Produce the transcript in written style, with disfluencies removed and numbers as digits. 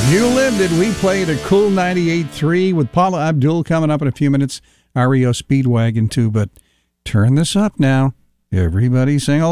You lived it. We played a cool 98.3 with Paula Abdul coming up in a few minutes. REO Speedwagon too, but turn this up now. Everybody sing along.